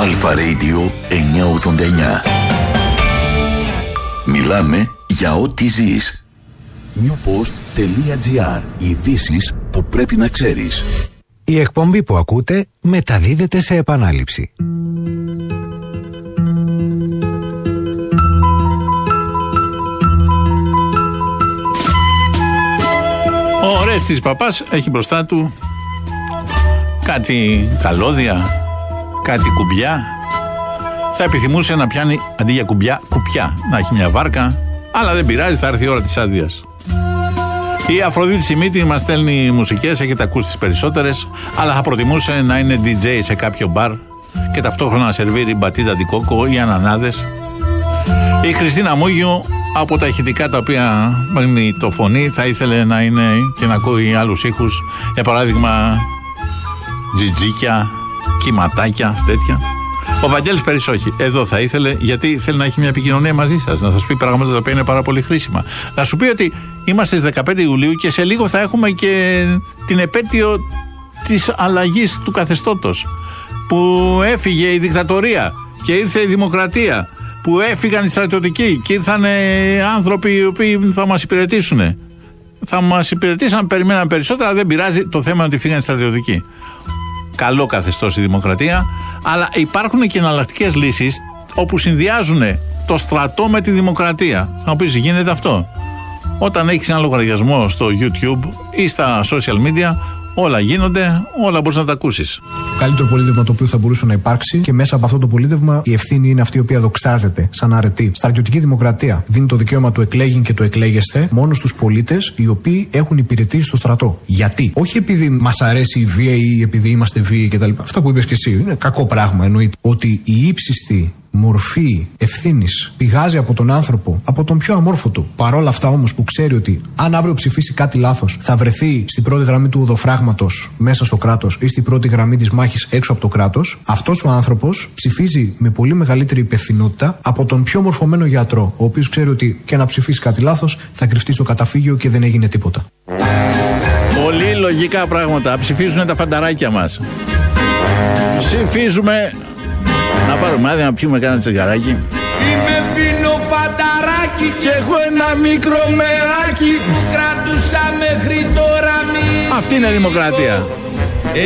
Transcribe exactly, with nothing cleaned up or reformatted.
Αλφα Radio εννιακόσια ογδόντα εννιά. Μιλάμε για ό,τι ζεις. newpost.gr. Ειδήσεις που πρέπει να ξέρεις. Η εκπομπή που ακούτε μεταδίδεται σε επανάληψη. Ο Ορέστης Παπάς έχει μπροστά του κάτι καλώδια, κάτι κουμπιά. Θα επιθυμούσε να πιάνει αντί για κουμπιά, κουπιά. Να έχει μια βάρκα, αλλά δεν πειράζει, θα έρθει η ώρα της άδειας. Η Αφροδίτη Σιμίτη μας στέλνει μουσικές, έχετε ακούσει τις περισσότερες, αλλά θα προτιμούσε να είναι ντι τζέι σε κάποιο μπαρ και ταυτόχρονα να σερβίρει μπατίτα ντικόκο ή ανανάδες. Η Χριστίνα Μούγιου, από τα ηχητικά τα οποία μαγνητοφωνεί, θα ήθελε να είναι και να ακούει άλλους ήχους, για παράδειγμα τζιτζίκια, κυματάκια, τέτοια. Ο Βαγγέλης Περής όχι. Εδώ θα ήθελε, γιατί θέλει να έχει μια επικοινωνία μαζί σας, να σας πει πράγματα τα οποία είναι πάρα πολύ χρήσιμα. Να σου πει ότι είμαστε στις δεκαπέντε Ιουλίου και σε λίγο θα έχουμε και την επέτειο της αλλαγής του καθεστώτος. Που έφυγε η δικτατορία και ήρθε η δημοκρατία. Που έφυγαν οι στρατιωτικοί και ήρθαν άνθρωποι οι οποίοι θα μας υπηρετήσουν. Θα μας υπηρετήσαν, περιμέναν περισσότερα, δεν πειράζει, το θέμα είναι ότι φύγαν οι στρατιωτικοί. Καλό καθεστώς η δημοκρατία, αλλά υπάρχουν και εναλλακτικές λύσεις όπου συνδυάζουν το στρατό με τη δημοκρατία. Θα μου πεις, γίνεται αυτό? Όταν έχεις ένα λογαριασμό στο YouTube ή στα social media, όλα γίνονται, όλα μπορείς να τα ακούσεις. Το καλύτερο πολίτευμα το οποίο θα μπορούσε να υπάρξει, και μέσα από αυτό το πολίτευμα η ευθύνη είναι αυτή η οποία δοξάζεται σαν αρετή. Στρατιωτική δημοκρατία δίνει το δικαίωμα του εκλέγην και του εκλέγεστε μόνο στους πολίτες οι οποίοι έχουν υπηρετήσει στο στρατό. Γιατί? Όχι επειδή μας αρέσει η βία ή επειδή είμαστε βίαιοι κτλ. Αυτά που είπες και εσύ είναι κακό πράγμα, εννοείται. Ότι η ύψιστη μορφή ευθύνης πηγάζει από τον άνθρωπο, από τον πιο αμόρφωτο. Παρόλα αυτά όμως που ξέρει ότι αν αύριο ψηφίσει κάτι λάθος, θα βρεθεί στην πρώτη γραμμή του οδοφράγματος μέσα στο κράτος ή στην πρώτη γραμμή της μάχης έξω από το κράτος, αυτός ο άνθρωπος ψηφίζει με πολύ μεγαλύτερη υπευθυνότητα από τον πιο μορφωμένο γιατρό, ο οποίος ξέρει ότι και να ψηφίσει κάτι λάθος θα κρυφτεί στο καταφύγιο και δεν έγινε τίποτα. Πολύ λογικά πράγματα. Ψηφίζουν τα φανταράκια μας. Ψηφίζουμε. Να πάρουμε άδεια να πιούμε κάνα τσιγαράκι. Είμαι πίνο φανταράκι και έχω ένα μικρό μεράκι που κρατούσα μέχρι τώρα μη. Αυτή είναι η δημοκρατία.